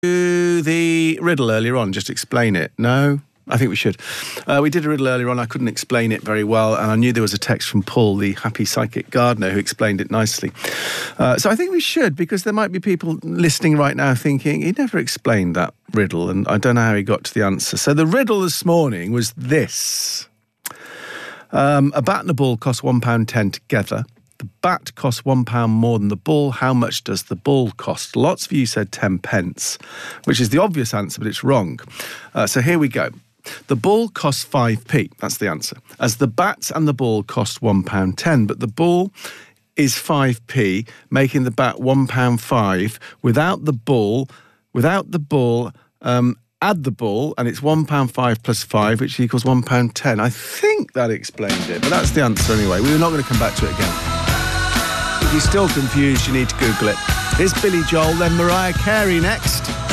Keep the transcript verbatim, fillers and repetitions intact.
do the riddle earlier on, just explain it? No? I think we should. Uh, we did a riddle earlier on. I couldn't explain it very well, and I knew there was a text from Paul, the happy psychic gardener, who explained it nicely. Uh, so I think we should, because there might be people listening right now thinking, he never explained that riddle, and I don't know how he got to the answer. So the riddle this morning was this. Um, a bat and a ball cost one pound ten together. The bat costs one pound more than the ball. How much does the ball cost? Lots of you said ten pence, which is the obvious answer, but it's wrong. Uh, so here we go. The ball costs five p. That's the answer. As the bat and the ball cost one pound ten, but the ball is five p, making the bat one pound five. Without the ball, without the ball, um, add the ball, and it's one pound five plus five, which equals one pound ten. I think that explained it, but that's the answer anyway. We're not going to come back to it again. If you're still confused, you need to Google it. Here's Billy Joel, then Mariah Carey next.